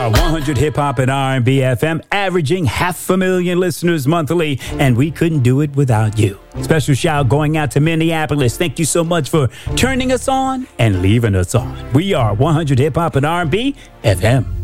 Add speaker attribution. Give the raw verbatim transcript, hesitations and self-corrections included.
Speaker 1: one hundred Hip Hop and R and B F M, averaging half a million listeners monthly, and we couldn't do it without you. Special shout going out to Minneapolis. Thank you so much for turning us on and leaving us on. We are one hundred Hip Hop and R and B F M.